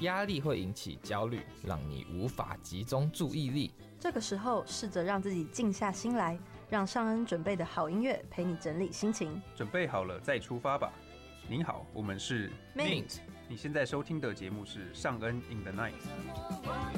压力会引起焦虑，让你无法集中注意力。 这个时候，试着让自己静下心来，让尚恩准备的好音乐陪你整理心情。 准备好了再出发吧。您好，我们是 Mint。 你现在收听的节目是尚恩 in the night。